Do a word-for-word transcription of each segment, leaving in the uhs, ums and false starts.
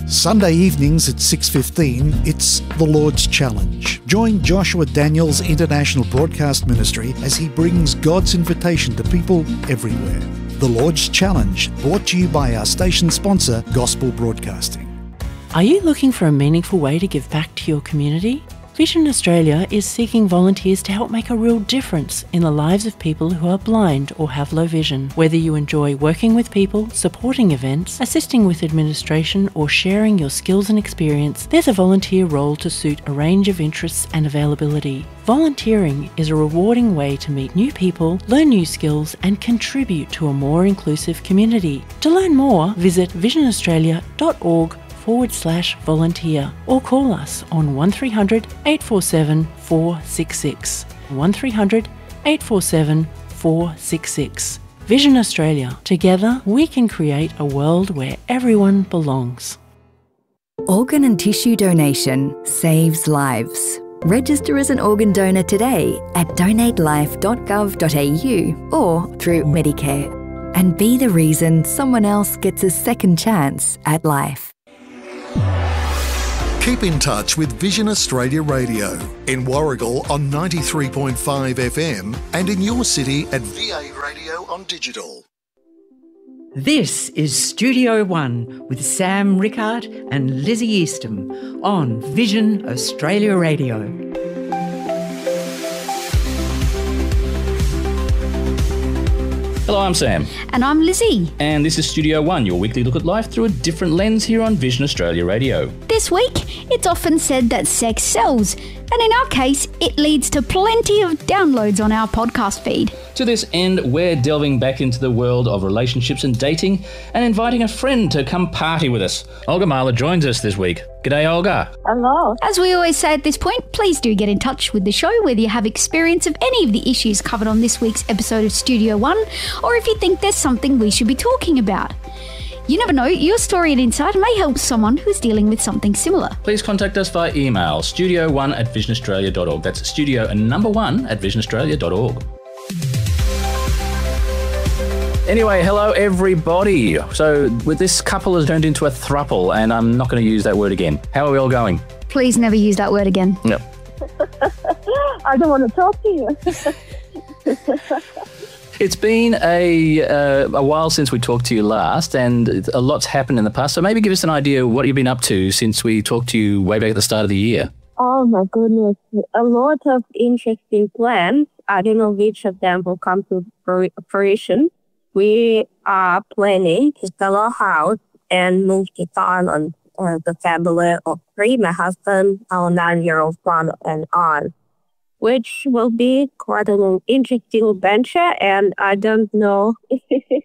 Sunday evenings at six fifteen, it's The Lord's Challenge. Join Joshua Daniels International Broadcast Ministry as he brings God's invitation to people everywhere. The Lord's Challenge, brought to you by our station sponsor, Gospel Broadcasting. Are you looking for a meaningful way to give back to your community? Vision Australia is seeking volunteers to help make a real difference in the lives of people who are blind or have low vision. Whether you enjoy working with people, supporting events, assisting with administration, or sharing your skills and experience, there's a volunteer role to suit a range of interests and availability. Volunteering is a rewarding way to meet new people, learn new skills, and contribute to a more inclusive community. To learn more, visit vision australia dot org forward slash volunteer or call us on one three hundred eight four seven four six six. one three hundred eight four seven four six six. Vision Australia. Together we can create a world where everyone belongs. Organ and tissue donation saves lives. Register as an organ donor today at donate life dot gov dot a u or through Medicare, and be the reason someone else gets a second chance at life. Keep in touch with Vision Australia Radio in Warragul on ninety-three point five F M and in your city at V A Radio on digital. This is Studio One with Sam Rickard and Lizzie Eastham on Vision Australia Radio. Hello, I'm Sam. And I'm Lizzie. And this is Studio One, your weekly look at life through a different lens here on Vision Australia Radio. This week, it's often said that sex sells, and in our case, it leads to plenty of downloads on our podcast feed. To this end, we're delving back into the world of relationships and dating and inviting a friend to come party with us. Olga Marler joins us this week. G'day, Olga. Hello. As we always say at this point, please do get in touch with the show whether you have experience of any of the issues covered on this week's episode of Studio One, or if you think there's something we should be talking about. You never know, your story and insight may help someone who's dealing with something similar. Please contact us via email, studio one at vision australia dot org. That's studio and number one at vision australia dot org. Anyway, hello everybody. So with this couple has turned into a throuple, and I'm not going to use that word again. How are we all going? Please never use that word again. No. I don't want to talk to you. It's been a uh, a while since we talked to you last, and a lot's happened in the past. So maybe give us an idea of what you've been up to since we talked to you way back at the start of the year. Oh my goodness. A lot of interesting plans. I don't know which of them will come to fruition. We are planning to sell our house and move to Thailand. Uh, the family of three, my husband, our nine-year-old son, and I, which will be quite an interesting adventure, and I don't know if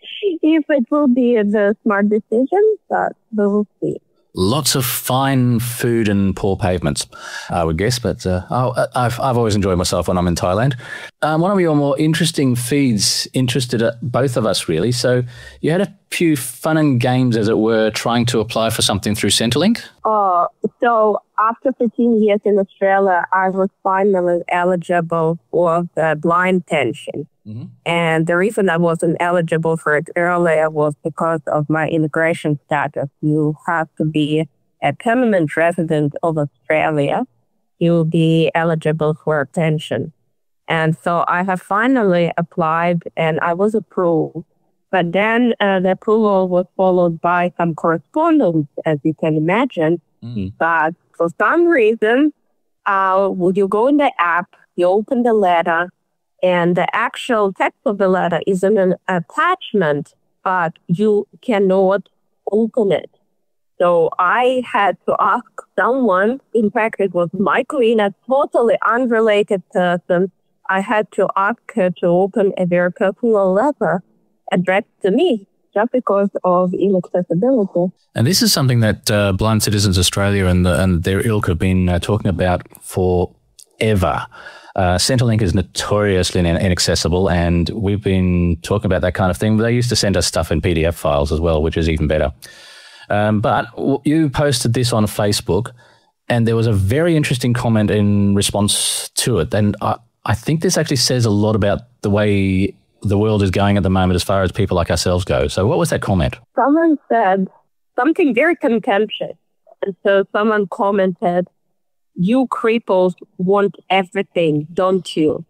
it will be the smart decision, but we will see. Lots of fine food and poor pavements, I would guess, but uh, oh, I've I've always enjoyed myself when I'm in Thailand. Um, one of your more interesting feeds interested both of us, really. So you had a few fun and games, as it were, trying to apply for something through Centrelink? Oh, so after fifteen years in Australia, I was finally eligible for the blind pension. Mm-hmm. And the reason I wasn't eligible for it earlier was because of my immigration status. You have to be a permanent resident of Australia. You will be eligible for a pension. And so I have finally applied and I was approved. But then uh, the approval was followed by some correspondence, as you can imagine. Mm-hmm. But for some reason, uh, would you go in the app, you open the letter, and the actual text of the letter is in an attachment, but you cannot open it. So I had to ask someone, in fact, it was my queen, a totally unrelated person. I had to ask her to open a very personal letter addressed to me just because of inaccessibility. And this is something that uh, Blind Citizens Australia and, the, and their ilk have been uh, talking about forever. Uh, Centrelink is notoriously inaccessible, and we've been talking about that kind of thing. They used to send us stuff in P D F files as well, which is even better. Um, but you posted this on Facebook, and there was a very interesting comment in response to it. And I, I think this actually says a lot about the way the world is going at the moment as far as people like ourselves go. So what was that comment? Someone said something very contemptuous. And so someone commented, "You cripples want everything, don't you?"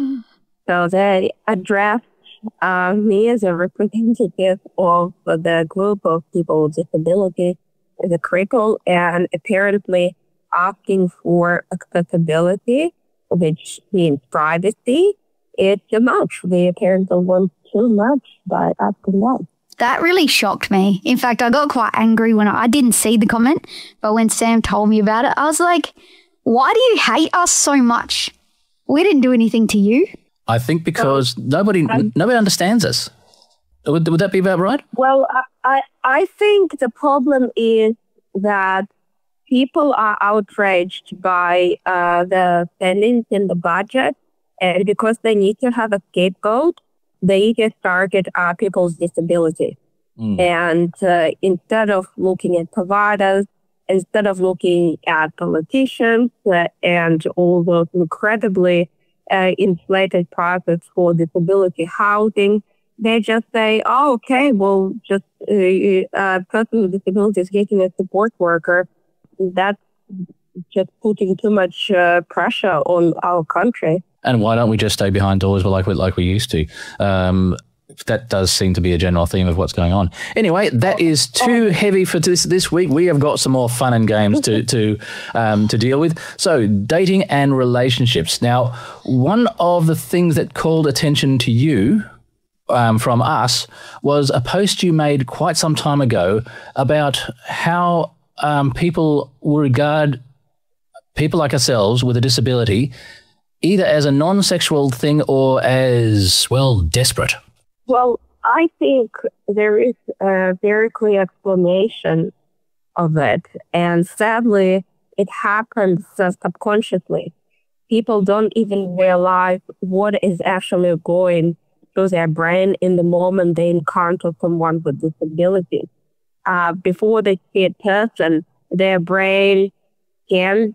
So they addressed uh, me as a representative of the group of people with disability as a cripple, and apparently asking for accessibility, which means privacy, it's too much. They apparently want too much by asking that. That really shocked me. In fact, I got quite angry when I, I didn't see the comment, but when Sam told me about it, I was like, why do you hate us so much? We didn't do anything to you. I think because well, nobody um, nobody understands us. Would, would that be about right? Well, I, I, I think the problem is that people are outraged by uh, the spending in the budget, and because they need to have a scapegoat, they just target uh, people's disability. Mm. And uh, instead of looking at providers, instead of looking at politicians uh, and all those incredibly uh, inflated prices for disability housing, they just say, oh, okay, well, just a uh, uh, person with disability is getting a support worker. That's just putting too much uh, pressure on our country. And why don't we just stay behind doors like we, like we used to? Um, that does seem to be a general theme of what's going on. Anyway, that is too heavy for this this week. We have got some more fun and games to to um, to deal with. So, dating and relationships. Now, one of the things that called attention to you um, from us was a post you made quite some time ago about how um, people will regard people like ourselves with a disability either as a non-sexual thing or as, well, desperate. Well, I think there is a very clear explanation of it. And sadly, it happens uh, subconsciously. People don't even realize what is actually going through their brain in the moment they encounter someone with disability. Uh, before they see a person, their brain can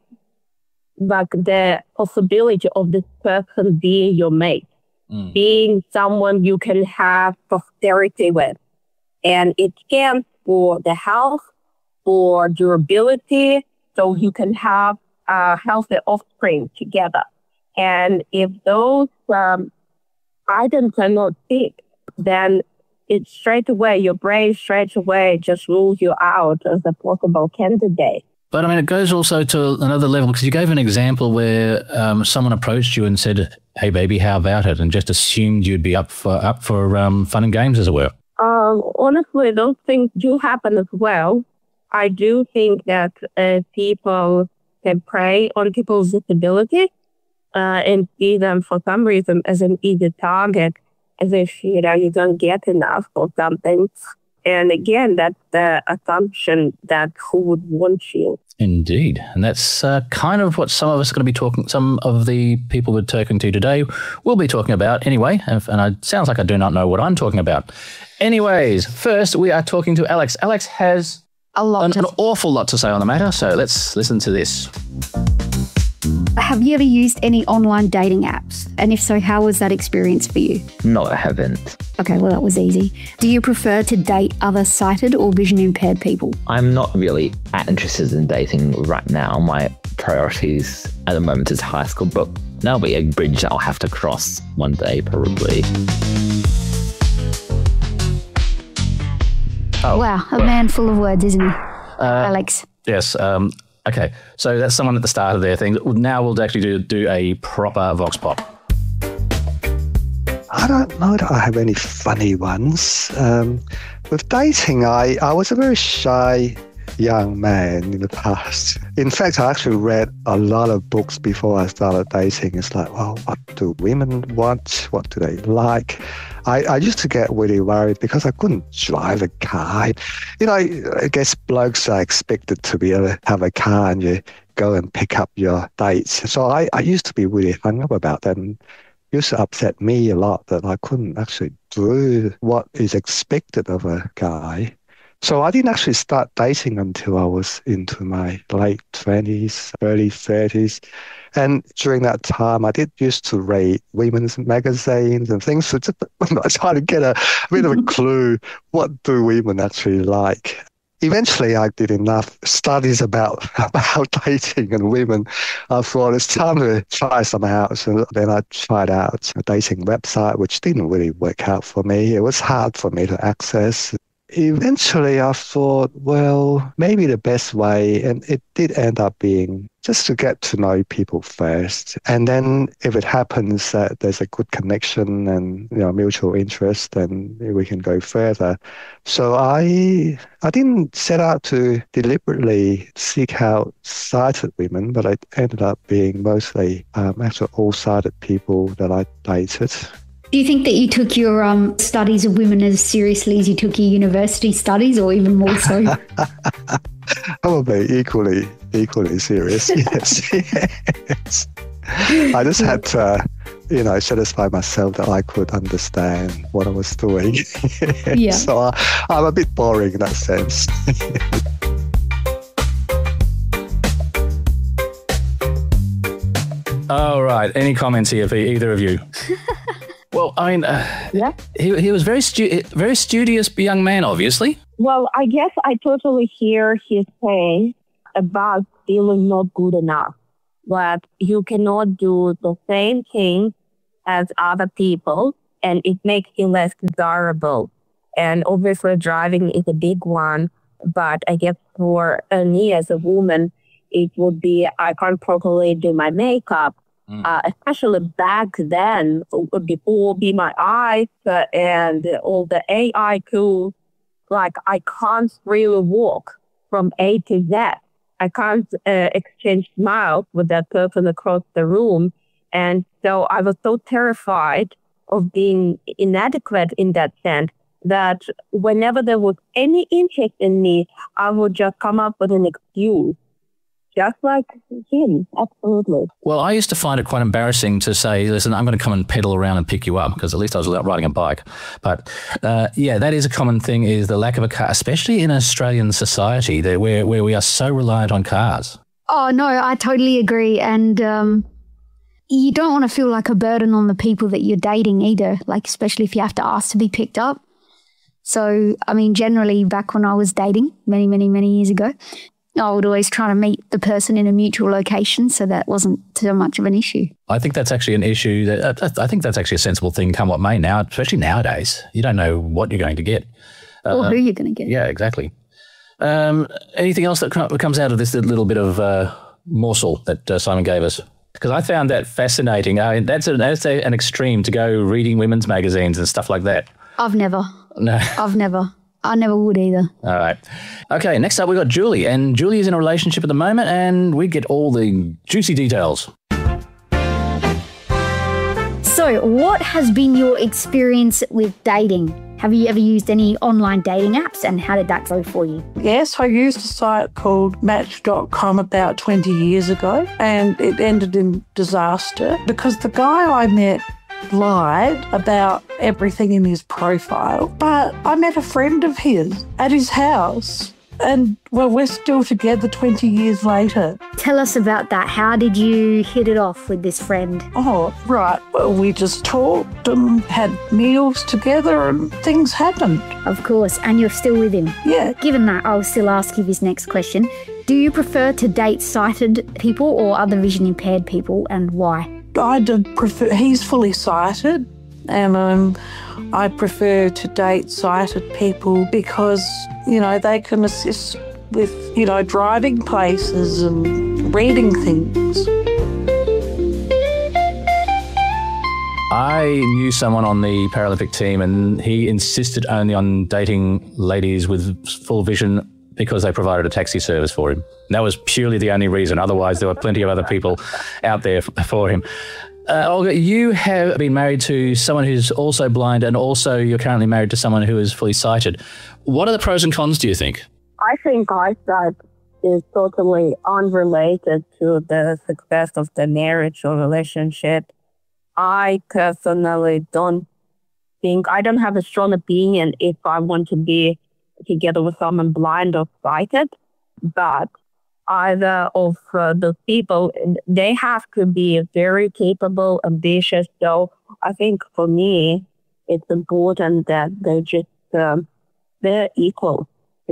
like the possibility of this person being your mate, mm. being someone you can have posterity with. And it scans for the health, for durability, so you can have a healthy offspring together. And if those um, items are not ticked, then it straight away, your brain straight away just rules you out as a possible candidate. But, I mean, it goes also to another level because you gave an example where um, someone approached you and said, hey, baby, how about it? And just assumed you'd be up for up for um, fun and games, as it were. Um, honestly, those things do happen as well. I do think that uh, people can prey on people's disability uh, and see them for some reason as an easy target, as if, you know, you don't get enough or something. And again, that's the assumption that who would want you. Indeed. And that's uh, kind of what some of us are going to be talking, some of the people we're talking to today will be talking about anyway. And, and it sounds like I do not know what I'm talking about. Anyways, first we are talking to Alex. Alex has a lot an, to an awful lot to say on the matter. So let's listen to this. Have you ever used any online dating apps? And if so, how was that experience for you? No, I haven't. Okay, well, that was easy. Do you prefer to date other sighted or vision impaired people? I'm not really that interested in dating right now. My priorities at the moment is high school, but that'll be a bridge I'll have to cross one day, probably. Oh, wow, a man full of words, isn't he? Uh, Alex. Yes. Um, okay, so that's someone at the start of their thing. Now we'll actually do, do a proper Vox Pop. I don't know that I have any funny ones. Um, with dating, I, I was a very shy young man in the past. In fact, I actually read a lot of books before I started dating. It's like, well, what do women want? What do they like? I, I used to get really worried because I couldn't drive a car. You know, I guess blokes are expected to be able to have a car and you go and pick up your dates. So I, I used to be really hung up about that, and it used to upset me a lot that I couldn't actually do what is expected of a guy. So I didn't actually start dating until I was into my late twenties, early thirties. And during that time, I did used to read women's magazines and things. So just, I tried to get a, a bit of a clue, what do women actually like? eventually I did enough studies about, about dating and women. I thought it's time to try some out. So then I tried out a dating website, which didn't really work out for me. It was hard for me to access. Eventually I thought, well, maybe the best way, and it did end up being just to get to know people first. And then if it happens that there's a good connection and, you know, mutual interest, then we can go further. So I I didn't set out to deliberately seek out sighted women, but it ended up being mostly um, actually all-sighted people that I dated. Do you think that you took your um, studies of women as seriously as you took your university studies, or even more so? Probably equally, equally serious, yes. yes. I just had to, you know, satisfy myself that I could understand what I was doing. Yeah. So I, I'm a bit boring in that sense. All right. Any comments here for either of you? Well, I mean, uh, Yeah. he he was very stu- very studious young man, obviously. Well, I guess I totally hear his saying about feeling not good enough. That you cannot do the same thing as other people, and it makes you less desirable. And obviously, driving is a big one. But I guess for uh, me as a woman, it would be I can't properly do my makeup. Mm. Uh, especially back then, before Be My Eyes uh, and all the A I tools, like I can't really walk from A to Z. I can't uh, exchange smiles with that person across the room. And so I was so terrified of being inadequate in that sense that whenever there was any interest in me, I would just come up with an excuse. Just like him, absolutely. Well, I used to find it quite embarrassing to say, listen, I'm going to come and pedal around and pick you up, because at least I was riding a bike. But uh, yeah, that is a common thing, is the lack of a car, especially in Australian society that where, where we are so reliant on cars. Oh, no, I totally agree. And um, you don't want to feel like a burden on the people that you're dating either, like especially if you have to ask to be picked up. So, I mean, generally back when I was dating many, many, many years ago, I would always try to meet the person in a mutual location, so that wasn't so much of an issue. I think that's actually an issue. That uh, I think that's actually a sensible thing, come what may now, especially nowadays. You don't know what you're going to get. Uh, or who you're going to get. Yeah, exactly. Um, anything else that comes out of this little bit of uh, morsel that uh, Simon gave us? Because I found that fascinating. I mean, that's, a, that's a, an extreme to go reading women's magazines and stuff like that. I've never. No. I've never. I never would either. All right. Okay, next up we've got Julie. And Julie is in a relationship at the moment, and we get all the juicy details. So, what has been your experience with dating? Have you ever used any online dating apps, and how did that go for you? Yes, I used a site called Match dot com about twenty years ago, and it ended in disaster because the guy I met lied about everything in his profile. But I met a friend of his at his house, and well, we're still together twenty years later. Tell us about that. How did you hit it off with this friend? Oh, right. Well, we just talked and had meals together and things happened. Of course, and you're still with him. Yeah. Given that, I'll still ask you this next question. Do you prefer to date sighted people or other vision impaired people, and why? I did prefer, he's fully sighted, and um, I prefer to date sighted people because, you know, they can assist with, you know, driving places and reading things. I knew someone on the Paralympic team, and he insisted only on dating ladies with full vision because they provided a taxi service for him. And that was purely the only reason. Otherwise, there were plenty of other people out there f- for him. Uh, Olga, you have been married to someone who's also blind, and also you're currently married to someone who is fully sighted. What are the pros and cons, do you think? I think eyesight is totally unrelated to the success of the marriage or relationship. I personally don't think, I don't have a strong opinion if I want to be together with someone blind or sighted, but either of uh, the people, they have to be very capable, ambitious. So I think for me, it's important that they're just, um, they're equal.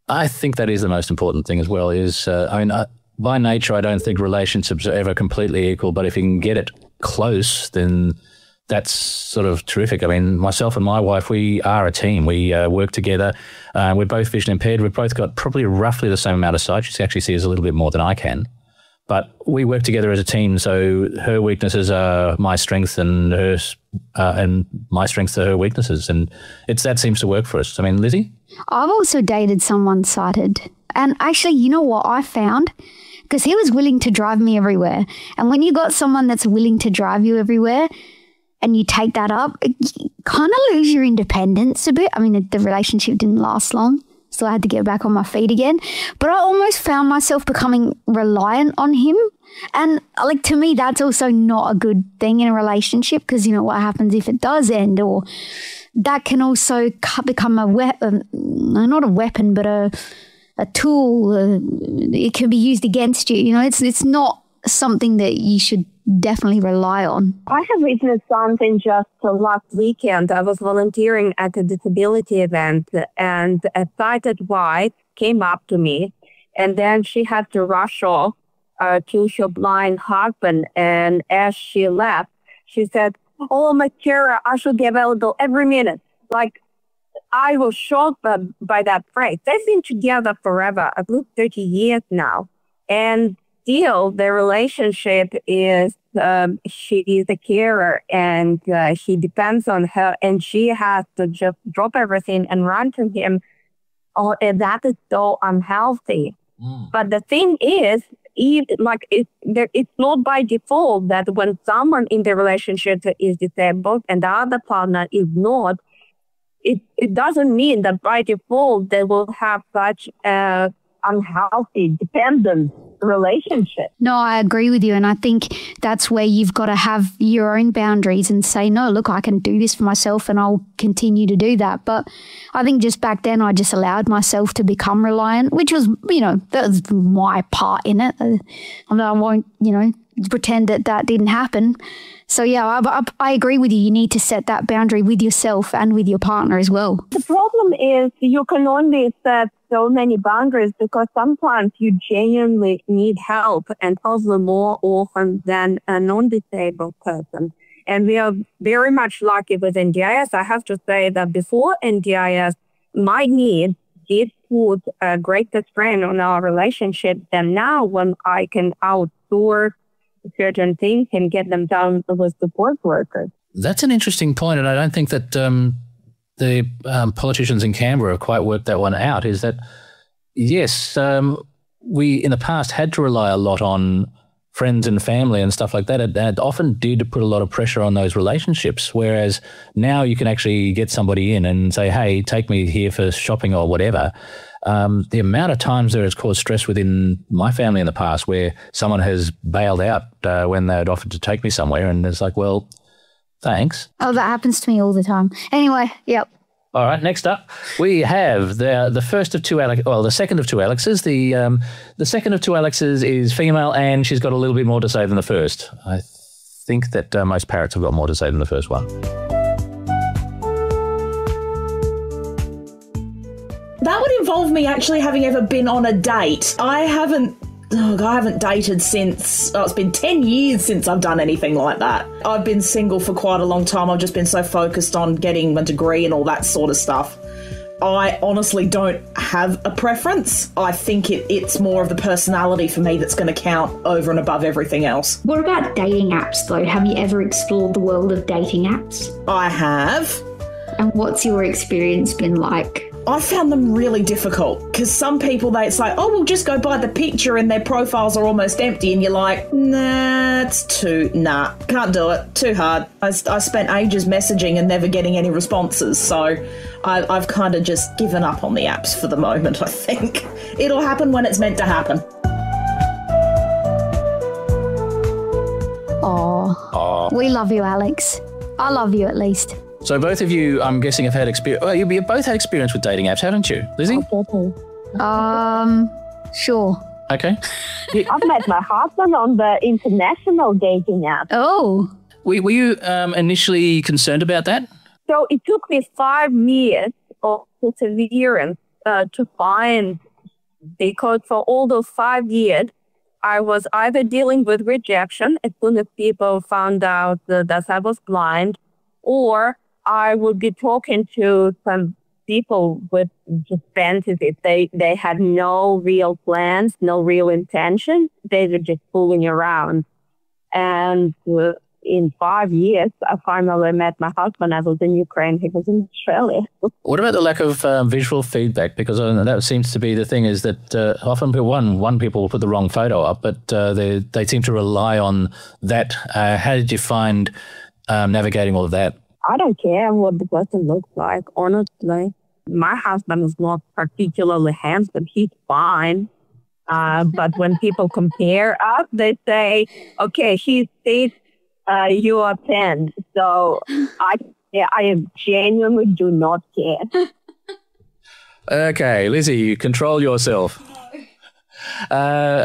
I think that is the most important thing as well is, uh, I mean, uh, by nature, I don't think relationships are ever completely equal, but if you can get it close, then that's sort of terrific. I mean, myself and my wife, we are a team. We uh, work together. Uh, we're both vision impaired. We've both got probably roughly the same amount of sight. She actually sees a little bit more than I can. But we work together as a team, so her weaknesses are my strengths and her, uh, and my strengths are her weaknesses. And it's that seems to work for us. I mean, Lizzie? I've also dated someone sighted. And actually, you know what I found? Because he was willing to drive me everywhere. And when you got someone that's willing to drive you everywhere and you take that up, you kind of lose your independence a bit. I mean, the relationship didn't last long. So I had to get back on my feet again. But I almost found myself becoming reliant on him. And like to me, that's also not a good thing in a relationship because, you know, what happens if it does end? Or that can also become a weapon, not a weapon, but a a tool. Uh, it can be used against you. You know, it's it's not something that you should definitely rely on. I have witnessed something just uh, last weekend. I was volunteering at a disability event, and a sighted wife came up to me, and then she had to rush off uh, to her blind husband. And as she left, she said, "Oh, my carer, I should be available every minute." Like, I was shocked by, by that phrase. They've been together forever, I believe thirty years now, and still, the relationship is, um, she is a carer and uh, he depends on her and she has to just drop everything and run to him. Oh, and that is so unhealthy. Mm. But the thing is, even, like it, there, it's not by default that when someone in the relationship is disabled and the other partner is not, it, it doesn't mean that by default they will have such a unhealthy, dependent relationship. No, I agree with you. And I think that's where you've got to have your own boundaries and say, no, look, I can do this for myself and I'll continue to do that. But I think just back then I just allowed myself to become reliant, which was, you know, that was my part in it. I, I won't, you know, pretend that that didn't happen. So, yeah, I, I, I agree with you. You need to set that boundary with yourself and with your partner as well. The problem is you can only set so many boundaries because sometimes you genuinely need help and probably more often than a non-disabled person. And we are very much lucky with N D I S. I have to say that before N D I S, my needs did put a greater strain on our relationship than now when I can outsource certain things and get them done with support workers. That's an interesting point, and I don't think that um, the um, politicians in Canberra have quite worked that one out, is that, yes, um, we in the past had to rely a lot on friends and family and stuff like that. It, it often did put a lot of pressure on those relationships, whereas now you can actually get somebody in and say, hey, take me here for shopping or whatever. Um, the amount of times there has caused stress within my family in the past where someone has bailed out uh, when they had offered to take me somewhere, and it's like, well, thanks. Oh, that happens to me all the time. Anyway, yep. All right, next up, we have the the first of two Alex, well, the second of two Alexes. The um, the second of two Alexes is female, and she's got a little bit more to say than the first. I think that uh, most parrots have got more to say than the first one. That would involve me actually having ever been on a date. I haven't, oh, I haven't dated since, oh, it's been ten years since I've done anything like that. I've been single for quite a long time. I've just been so focused on getting my degree and all that sort of stuff. I honestly don't have a preference. I think it, it's more of the personality for me that's going to count over and above everything else. What about dating apps though? Have you ever explored the world of dating apps? I have. And what's your experience been like? I found them really difficult because some people, they it's like, oh, we'll just go by the picture and their profiles are almost empty. And you're like, nah, it's too, nah, can't do it. Too hard. I, I spent ages messaging and never getting any responses. So I, I've kind of just given up on the apps for the moment, I think. It'll happen when it's meant to happen. Oh, we love you, Alex. I love you at least. So both of you, I'm guessing, have had experience. Well, you've both had experience with dating apps, haven't you, Lizzie? Um, sure. Okay. I've met my husband on the international dating app. Oh. Were, were you um, initially concerned about that? So it took me five years of perseverance uh, to find, because for all those five years, I was either dealing with rejection as soon as people found out that, that I was blind, or I would be talking to some people with just fantasies. They, they had no real plans, no real intention. They were just fooling around. And uh, in five years, I finally met my husband. I was in Ukraine. He was in Australia. What about the lack of uh, visual feedback? Because uh, that seems to be the thing, is that uh, often people, one one people will put the wrong photo up, but uh, they they seem to rely on that. Uh, how did you find um, navigating all of that? I don't care what the person looks like, honestly. My husband is not particularly handsome. He's fine. Uh, but when people compare us, they say, okay, she's eight, uh, you are ten. So I, yeah, I genuinely do not care. Okay, Lizzie, control yourself. Uh,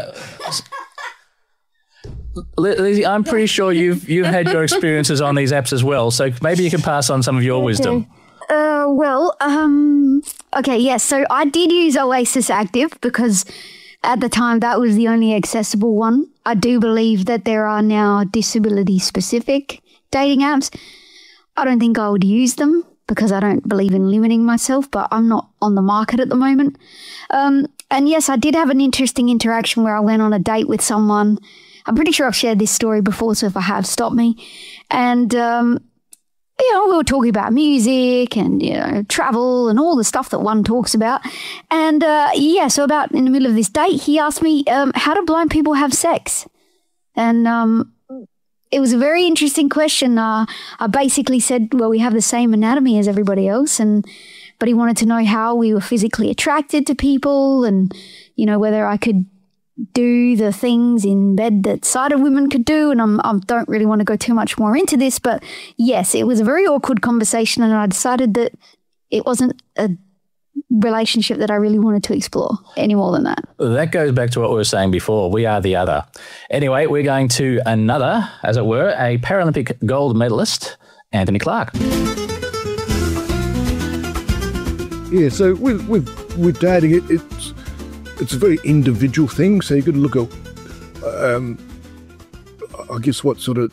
Lizzie, I'm pretty sure you've you've had your experiences on these apps as well, so maybe you can pass on some of your wisdom. Uh, well, um, okay, yes. So I did use Oasis Active because at the time that was the only accessible one. I do believe that there are now disability-specific dating apps. I don't think I would use them because I don't believe in limiting myself, but I'm not on the market at the moment. Um, and yes, I did have an interesting interaction where I went on a date with someone. I'm pretty sure I've shared this story before, so if I have, stop me. And, um, you know, we were talking about music and, you know, travel and all the stuff that one talks about. And, uh, yeah, so about in the middle of this date, he asked me, um, how do blind people have sex? And um, it was a very interesting question. Uh, I basically said, well, we have the same anatomy as everybody else. And but he wanted to know how we were physically attracted to people and, you know, whether I could do the things in bed that sighted women could do. And I'm, I don't really want to go too much more into this, but yes, it was a very awkward conversation, and I decided that it wasn't a relationship that I really wanted to explore any more than that. That goes back to what we were saying before. We are the other. Anyway, we're going to another, as it were, a Paralympic gold medalist, Anthony Clark. Yeah, so with with, with dating, it, it's it's a very individual thing. So you've got to look at, um, I guess, what sort of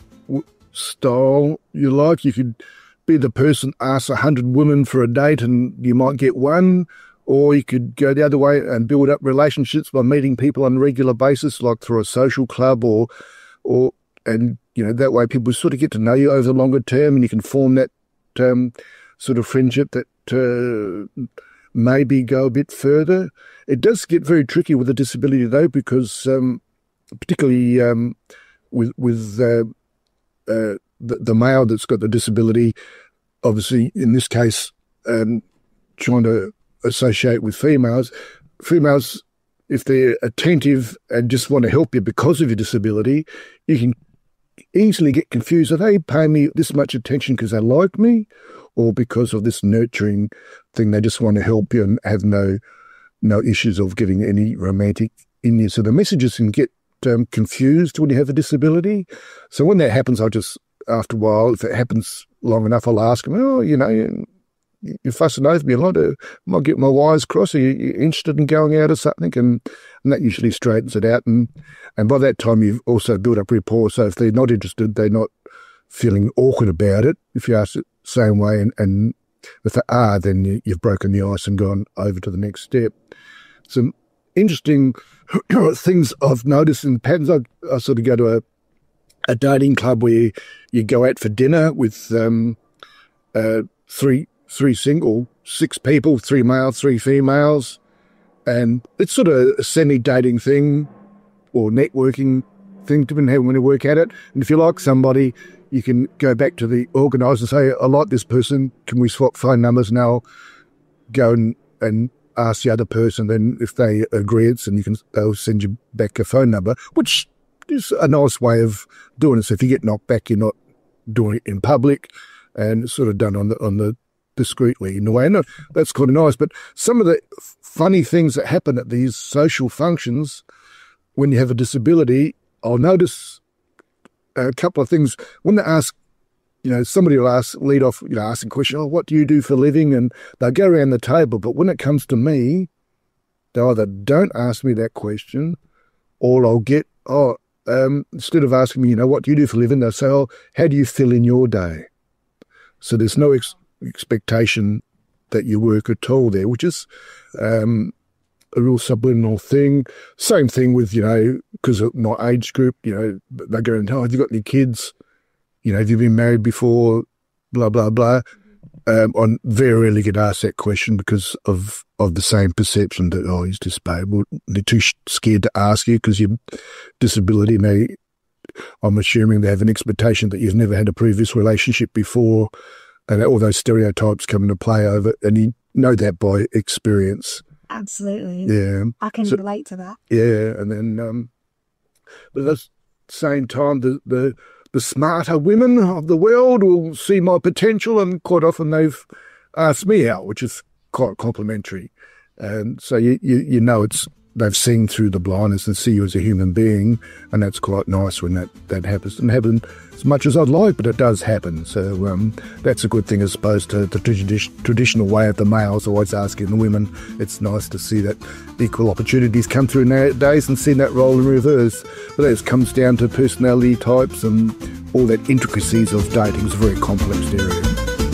style you like. You could be the person asks a hundred women for a date and you might get one, or you could go the other way and build up relationships by meeting people on a regular basis, like through a social club, or or and you know that way people sort of get to know you over the longer term, and you can form that um, sort of friendship that uh, maybe go a bit further. It does get very tricky with a disability though, because um, particularly um, with with uh, uh, the, the male that's got the disability, obviously in this case um, trying to associate with females, females, if they're attentive and just want to help you because of your disability, you can easily get confused. Are they paying me this much attention because they like me, or because of this nurturing thing, they just want to help you and have no no issues of getting any romantic in you? So the messages can get um, confused when you have a disability. So when that happens, I'll just, after a while, if it happens long enough, I'll ask them, oh, you know, you, you're fussing over me a lot. I might get my wires crossed. Are you, you interested in going out or something? And, and that usually straightens it out. And, and by that time, you've also built up rapport. So if they're not interested, they're not feeling awkward about it. If you ask it the same way, and, and if they are, then you, you've broken the ice and gone over to the next step. Some interesting things I've noticed in patterns. I, I sort of go to a, a dating club where you, you go out for dinner with um, uh, three three single, six people, three males, three females, and it's sort of a semi-dating thing or networking thing, depending on how you want to work at it. And if you like somebody, you can go back to the organiser and say, I like this person, can we swap phone numbers? And they'll go and, and ask the other person. Then if they agree, it's, and you can, they'll send you back a phone number, which is a nice way of doing it. So if you get knocked back, you're not doing it in public, and it's sort of done on the on the discreetly in a way. And that's kind of nice. But some of the funny things that happen at these social functions when you have a disability, I'll notice a couple of things. When they ask you know, somebody will ask, lead off, you know, asking a question, oh, what do you do for a living? And they'll go around the table. But when it comes to me, they either don't ask me that question, or I'll get, oh, um, instead of asking me, you know, what do you do for a living? They'll say, oh, how do you fill in your day? So there's no ex- expectation that you work at all there, which is um, a real subliminal thing. Same thing with, you know, because of my age group, you know, they go, oh, have you got any kids? You know, have you been married before? Blah, blah, blah. Um, I very rarely get asked that question because of, of the same perception that, oh, he's disabled. They're too sh- scared to ask you because your disability may, I'm assuming they have an expectation that you've never had a previous relationship before, and all those stereotypes come into play over, and you know that by experience. Absolutely. Yeah. I can So- relate to that. Yeah, and then, um, but at the same time, the, the the smarter women of the world will see my potential, and quite often they've asked me out, which is quite complimentary. And so you, you, you know it's they've seen through the blindness and see you as a human being, and that's quite nice when that, that happens. It doesn't happen as much as I'd like, but it does happen. So um, that's a good thing as opposed to the tradi- traditional way of the males always asking the women. It's nice to see that equal opportunities come through nowadays and see that role in reverse. But that comes down to personality types and all that intricacies of dating. It's a very complex area.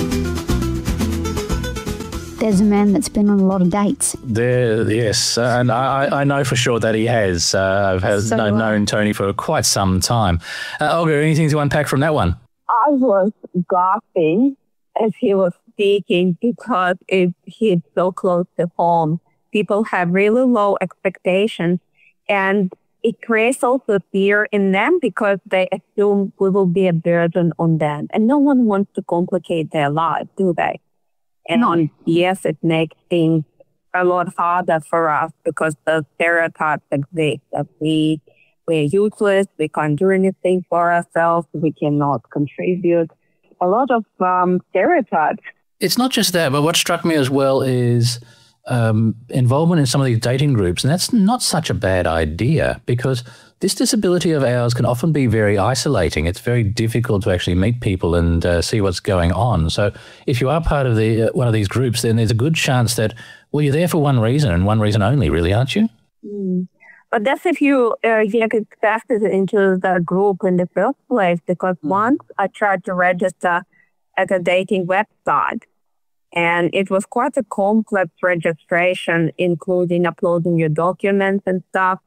There's a man that's been on a lot of dates. There, yes, uh, and I, I know for sure that he has. Uh, I've has So known, do I. known Tony for quite some time. Uh, Olga, anything to unpack from that one? I was gasping as he was speaking because it hit so close to home. People have really low expectations, and it creates also fear in them because they assume we will be a burden on them. And no one wants to complicate their life, do they? And on yes, it makes things a lot harder for us because the stereotypes exist that we we're useless, we can't do anything for ourselves, we cannot contribute. A lot of um, stereotypes. It's not just that, but what struck me as well is um, involvement in some of these dating groups, and that's not such a bad idea because this disability of ours can often be very isolating. It's very difficult to actually meet people and uh, see what's going on. So if you are part of the uh, one of these groups, then there's a good chance that, well, you're there for one reason and one reason only, really, aren't you? Mm. But that's if you uh, get accepted into the group in the first place, because once I tried to register at a dating website, and it was quite a complex registration, including uploading your documents and stuff.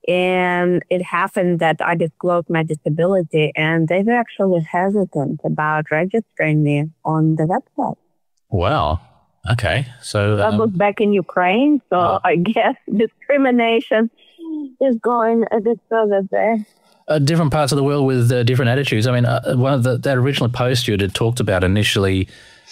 And it happened that I disclosed my disability, and they were actually hesitant about registering me on the website. Wow. Okay. So That um, was back in Ukraine, so Oh. I guess discrimination is going a bit further there. uh, different parts of the world with uh, different attitudes. I mean, uh, one of the, that original post you had talked about initially,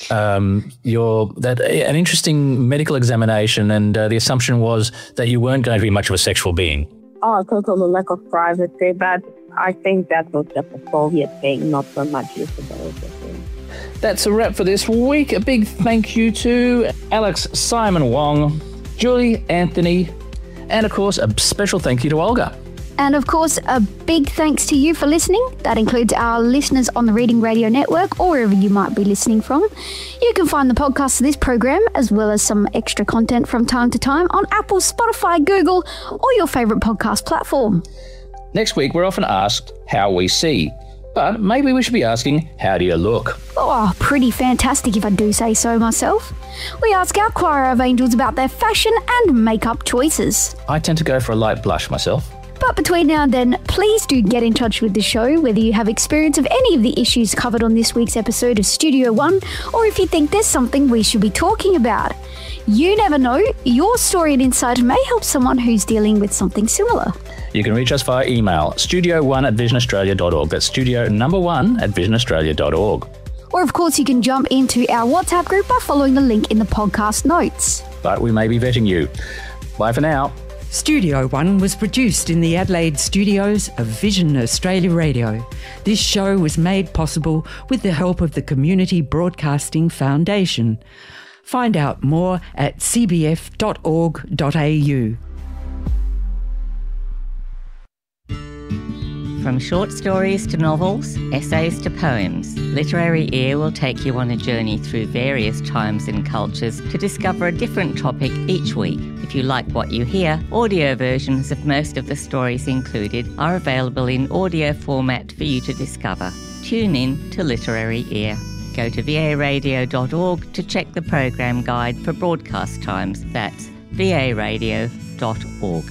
um, your that an interesting medical examination, and uh, the assumption was that you weren't going to be much of a sexual being. Oh, total lack of privacy, but I think that was just a Soviet thing, not so much disability thing. That's a wrap for this week. A big thank you to Alex Simon Wong, Julie Anthony, and of course, a special thank you to Olga. And of course, a big thanks to you for listening. That includes our listeners on the Reading Radio Network or wherever you might be listening from. You can find the podcast of this program, as well as some extra content from time to time, on Apple, Spotify, Google, or your favourite podcast platform. Next week, we're often asked how we see, but maybe we should be asking, how do you look? Oh, pretty fantastic if I do say so myself. We ask our choir of angels about their fashion and makeup choices. I tend to go for a light blush myself. But between now and then, please do get in touch with the show, whether you have experience of any of the issues covered on this week's episode of Studio One, or if you think there's something we should be talking about. You never know, your story and insight may help someone who's dealing with something similar. You can reach us via email, studio one at vision australia dot org. That's studio number one at vision australia dot org. Or of course, you can jump into our WhatsApp group by following the link in the podcast notes. But we may be vetting you. Bye for now. Studio One was produced in the Adelaide studios of Vision Australia Radio. This show was made possible with the help of the Community Broadcasting Foundation. Find out more at c b f dot org dot a u. From short stories to novels, essays to poems, Literary Ear will take you on a journey through various times and cultures to discover a different topic each week. If you like what you hear, audio versions of most of the stories included are available in audio format for you to discover. Tune in to Literary Ear. Go to v a radio dot org to check the program guide for broadcast times. That's v a radio dot org.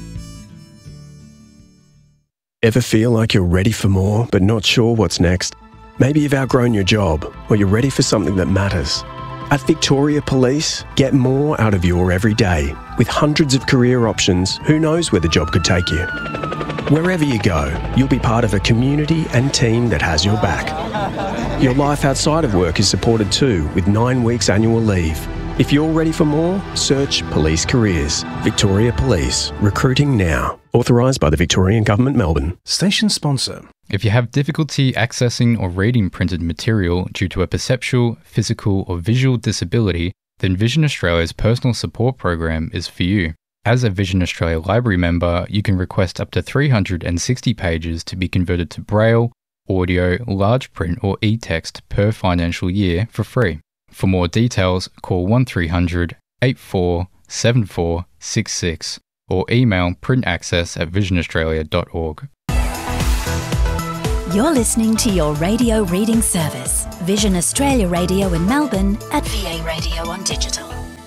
Ever feel like you're ready for more but not sure what's next? Maybe you've outgrown your job or you're ready for something that matters. At Victoria Police, get more out of your everyday. With hundreds of career options, who knows where the job could take you? Wherever you go, you'll be part of a community and team that has your back. Your life outside of work is supported too, with nine weeks annual leave. If you're ready for more, search Police Careers. Victoria Police. Recruiting now. Authorised by the Victorian Government, Melbourne. Station sponsor. If you have difficulty accessing or reading printed material due to a perceptual, physical or visual disability, then Vision Australia's personal support program is for you. As a Vision Australia Library member, you can request up to three hundred sixty pages to be converted to Braille, audio, large print or e-text per financial year for free. For more details, call one three hundred, eight four seven four six six or email printaccess at vision australia dot org. You're listening to your radio reading service, Vision Australia Radio in Melbourne at V A Radio on Digital.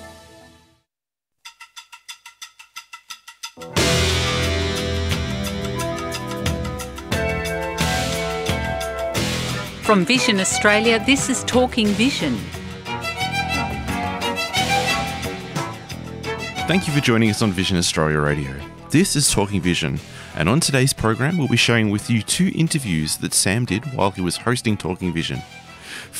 From Vision Australia, this is Talking Vision. Thank you for joining us on Vision Australia Radio. This is Talking Vision, and on today's program we'll be sharing with you two interviews that Sam did while he was hosting Talking Vision.